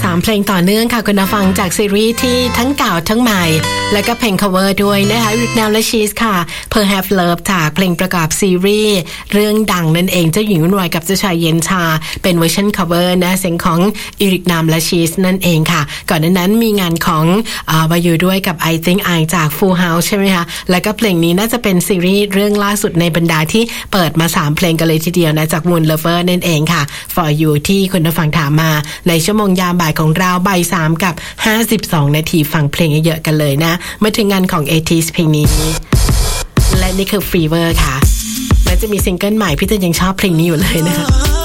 3เพลงต่อเนื่องค่ะคุณผู้ฟังจากซีรีส์ที่ทั้งเก่าทั้งใหม่และก็เพลง cover ด้วยนะคะริกนามและชีสค่ะ Perhaps Love จากเพลงประกอบซีรีส์เรื่องดังนั่นเองเจ้าหญิงวุ่นวายกับเจ้าชายเย็นชาเป็นเวอร์ชัน cover นะเสียงของอิริกนามและชีสนั่นเองค่ะก่อนหน้านั้นมีงานของวายูด้วยกับ I Think I จาก Full House ใช่ไหมคะแล้วก็เพลงนี้น่าจะเป็นซีรีส์เรื่องล่าสุดในบรรดาที่เปิดมา3เพลงกันเลยทีเดียวนะจาก Moon Lover นั่นเองค่ะ For You ที่คุณผู้ฟังถามมาในชั่วโมงยามบ่ายของเราบ่าย3กับ52นาทีฟังเพลงเยอะๆกันเลยนะมาถึงงานของ ATEEZ เพลงนี้และนี่คือ Fever ค่ะและจะมีซิงเกิลใหม่พี่เต้นยังชอบเพลงนี้อยู่เลยนะคะ